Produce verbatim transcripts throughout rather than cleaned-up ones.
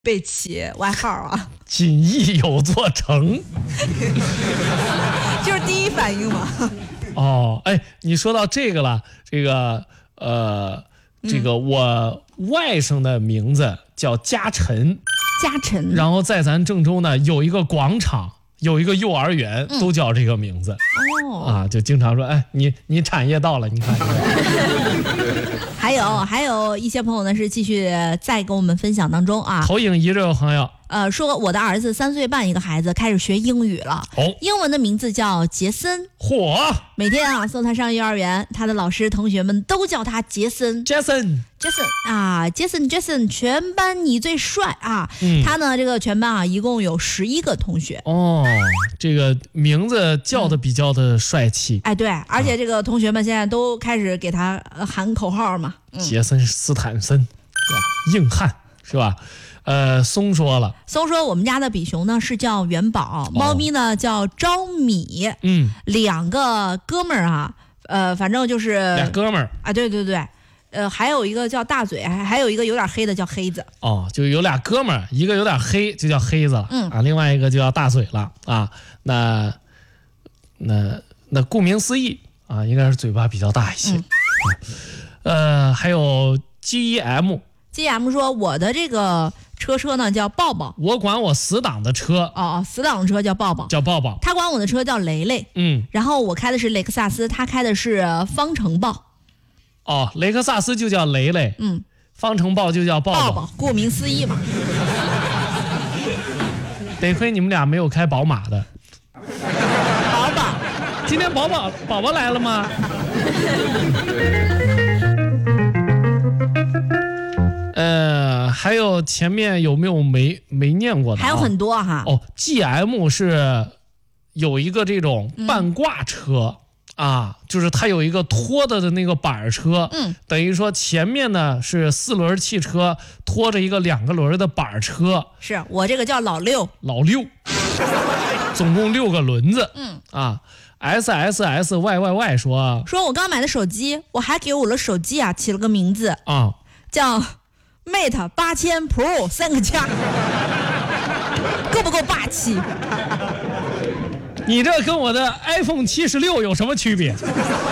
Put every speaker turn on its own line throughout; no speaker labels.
被起外号啊？
锦衣有座城，
就是第一反应嘛。
哦，哎，你说到这个了，这个呃，这个我外甥的名字叫嘉晨，
嘉晨，
然后在咱郑州呢有一个广场，有一个幼儿园，嗯、都叫这个名字。哦，啊，就经常说，哎，你你产业到了，你看。
还有还有一些朋友呢是继续在跟我们分享当中啊。
投影仪这位朋友，
呃，说我的儿子三岁半，一个孩子开始学英语了。哦，英文的名字叫杰森。
嚯！
每天啊送他上幼儿园，他的老师同学们都叫他杰森。
杰森，
杰森啊，杰森杰森，全班你最帅啊！嗯、他呢，这个全班啊一共有十一个同学。
哦，这个名字叫的比较的帅气。
嗯、哎，对，而且这个同学们现在都开始给他喊口号嘛。
嗯、杰森斯坦森，是吧？硬汉是吧？呃，松说了，
松说我们家的比熊呢是叫元宝，猫咪呢叫招米，
嗯，
两个哥们儿啊，呃，反正就是
俩哥们儿
啊，对对对，呃，还有一个叫大嘴，还还有一个有点黑的叫黑子。
哦，就有俩哥们儿，一个有点黑就叫黑子了，嗯啊，另外一个就叫大嘴了啊。那那那顾名思义啊，应该是嘴巴比较大一些。嗯呃，还有 G E M。G
E M 说我的这个车车呢叫抱抱，
我管我死党的车
哦，死党的车叫抱抱，
叫抱抱。
他管我的车叫雷雷，嗯，然后我开的是雷克萨斯，他开的是方程豹。
哦，雷克萨斯就叫雷雷，嗯，方程豹就叫抱抱，
抱抱，顾名思义嘛。
得亏你们俩没有开宝马的。
宝宝，
今天宝宝宝宝来了吗？呃，还有前面有没有没没念过的、啊？
还有很多哈。
哦 ，G M 是有一个这种半挂车、嗯、啊，就是它有一个拖的的那个板车，嗯，等于说前面呢是四轮汽车拖着一个两个轮的板车。
是我这个叫老六，
老六，总共六个轮子，嗯啊。S S S Y Y Y 说
说我刚买的手机，我还给我的手机啊起了个名字啊，叫 Mate 八千 Pro 三个加，够不够霸气？
你这跟我的 iPhone 七十六有什么区别？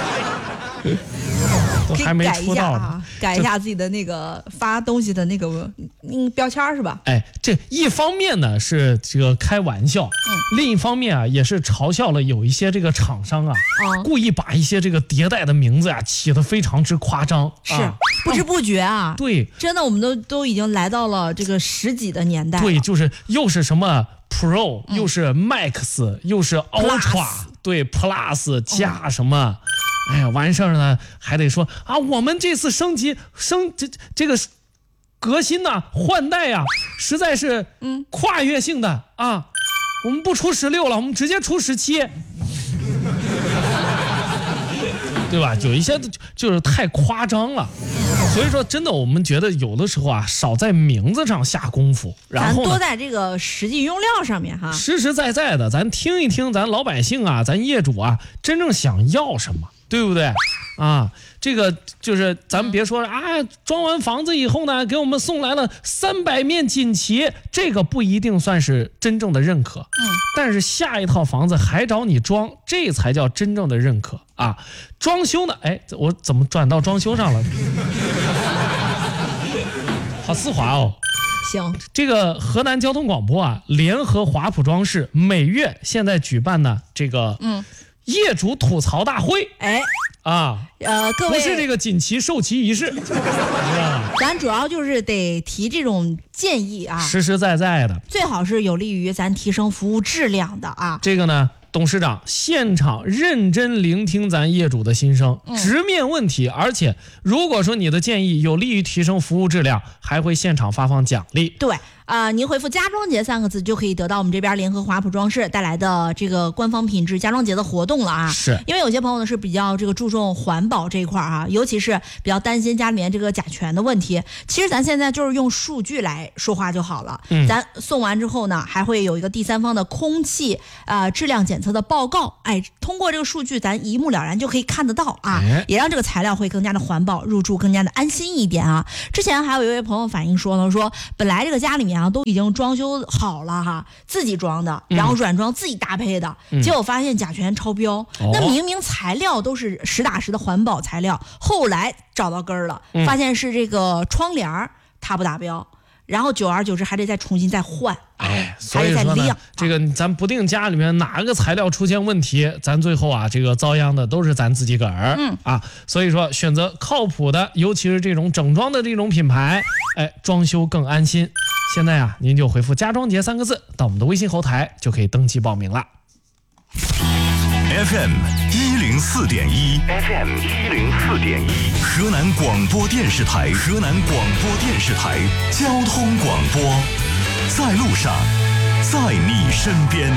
都还没出道呢，
改一下自己的那个发东西的那个嗯标签是吧？
哎，这一方面呢是这个开玩笑，嗯，另一方面啊也是嘲笑了有一些这个厂商啊，嗯、故意把一些这个迭代的名字啊起得非常之夸张，
是、啊、不知不觉啊，
对，
真的我们都都已经来到了这个十几的年代了，
对，就是又是什么 Pro，、嗯、又是 Max， 又是 Ultra， 对 Plus 加什么。嗯哎呀，完事儿呢，还得说啊，我们这次升级升这这个革新呐、啊，换代呀、啊，实在是嗯跨越性的啊，我们不出十六了，我们直接出十七，对吧？有一些就是太夸张了，所以说真的，我们觉得有的时候啊，少在名字上下功夫，然后
多在这个实际用料上面哈，
实实在在的，咱听一听咱老百姓啊，咱业主啊，真正想要什么。对不对啊？这个就是咱们别说啊，装完房子以后呢，给我们送来了三百面锦旗，这个不一定算是真正的认可。嗯，但是下一套房子还找你装，这才叫真正的认可啊！装修呢？哎，我怎么转到装修上了？好丝滑哦。
行，
这个河南交通广播啊，联合华普装饰每月现在举办呢这个嗯。业主吐槽大会，
哎，
啊，
呃，各位
不是这个锦旗授旗仪式，
咱主要就是得提这种建议啊，
实实在在的，
最好是有利于咱提升服务质量的啊。
这个呢，董事长现场认真聆听咱业主的心声，嗯、直面问题，而且如果说你的建议有利于提升服务质量，还会现场发放奖励。
对。啊、呃，您回复家装节三个字就可以得到我们这边联合华普装饰带来的这个官方品质家装节的活动了啊！
是，
因为有些朋友呢是比较这个注重环保这一块啊，尤其是比较担心家里面这个甲醛的问题。其实咱现在就是用数据来说话就好了。嗯，咱送完之后呢，还会有一个第三方的空气啊、呃、质量检测的报告。哎，通过这个数据，咱一目了然就可以看得到啊，哎、也让这个材料会更加的环保，入住更加的安心一点啊。之前还有一位朋友反映说呢，说本来这个家里面啊都已经装修好了哈，自己装的，然后软装自己搭配的，嗯、结果发现甲醛超标。嗯、那明明材料都是实打实的环保材料，后来找到根儿了，发现是这个窗帘它不达标。然后久而久之还得再重新再换，
哎，所以说呢，这个咱不定家里面哪个材料出现问题，咱最后啊这个遭殃的都是咱自己个儿，嗯啊，所以说选择靠谱的，尤其是这种整装的这种品牌，哎，装修更安心。现在啊，您就回复家装节三个字到我们的微信后台，就可以登记报名了。
F M 一零四点一 ，F M 一零四点一，河南广播电视台，河南广播电视台交通广播，在路上，在你身边。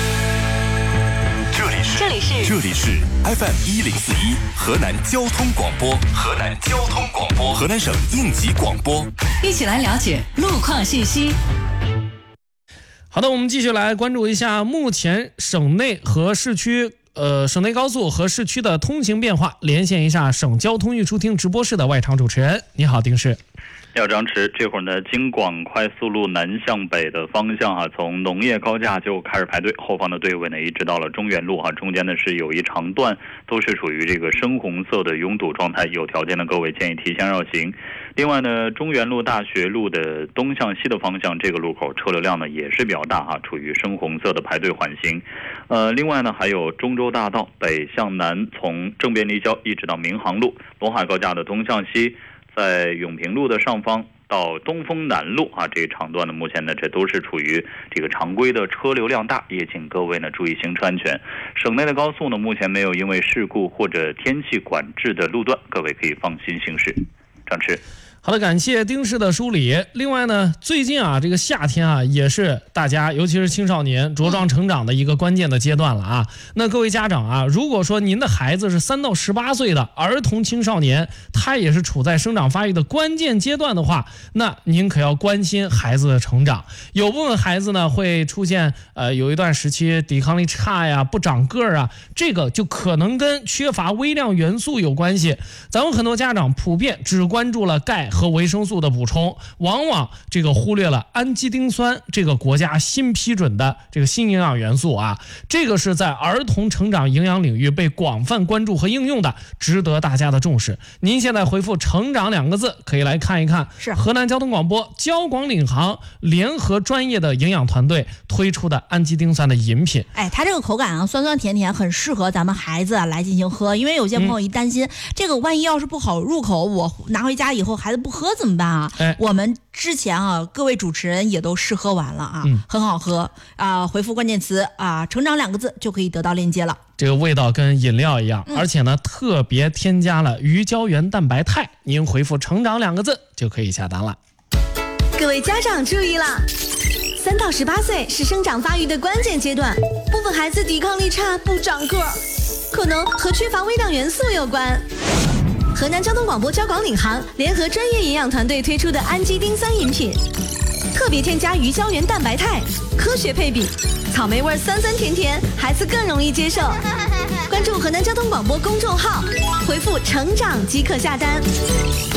这里是
这里是
这里是 F M 一零四一，河南交通广播，河南交通广播，河南省应急广播，
一起来了解路况信息。
好的，我们继续来关注一下目前省内和市区。呃，省内高速和市区的通行变化，连线一下省交通运输厅直播室的外场主持人。你好，丁氏。
你好，张弛。这会儿呢，京广快速路南向北的方向啊，从农业高架就开始排队，后方的队尾呢一直到了中原路啊，中间呢是有一长段都是属于这个深红色的拥堵状态，有条件的各位建议提前绕行。另外呢，中原路大学路的东向西的方向，这个路口车流量呢也是比较大啊，处于深红色的排队缓行。呃，另外呢，还有中州大道北向南，从正便立交一直到民航路，陇海高架的东向西，在永平路的上方到东风南路啊，这一长段呢，目前呢这都是处于这个常规的车流量大，也请各位呢注意行车安全。省内的高速呢，目前没有因为事故或者天气管制的路段，各位可以放心行驶。张弛。
好的，感谢丁氏的梳理。另外呢，最近啊，这个夏天啊，也是大家，尤其是青少年茁壮成长的一个关键的阶段了啊。那各位家长啊，如果说您的孩子是三到十八岁的儿童青少年，他也是处在生长发育的关键阶段的话，那您可要关心孩子的成长。有部分孩子呢，会出现呃有一段时期抵抗力差呀、不长个儿啊，这个就可能跟缺乏微量元素有关系。咱们很多家长普遍只关注了钙和维生素的补充，往往这个忽略了氨基丁酸这个国家新批准的这个新营养元素啊，这个是在儿童成长营养领域被广泛关注和应用的，值得大家的重视。您现在回复成长两个字，可以来看一看是河南交通广播交广领航联合专业的营养团队推出的氨基丁酸的饮品。
哎，它这个口感啊，酸酸甜甜，很适合咱们孩子啊来进行喝。因为有些朋友一担心、嗯、这个万一要是不好入口，我拿回家以后孩子不喝怎么办啊？哎，我们之前啊，各位主持人也都试喝完了啊，嗯、很好喝啊！回复关键词啊“成长”两个字就可以得到链接了。
这个味道跟饮料一样，嗯、而且呢，特别添加了鱼胶原蛋白肽。您回复“成长”两个字就可以下单了。
各位家长注意了，三到十八岁是生长发育的关键阶段，部分孩子抵抗力差、不长个儿，可能和缺乏微量元素有关。河南交通广播交广领航联合专业营养团队推出的氨基丁酸饮品，特别添加鱼胶原蛋白肽，科学配比，草莓味酸酸甜甜，孩子更容易接受。关注河南交通广播公众号，回复成长即可下单。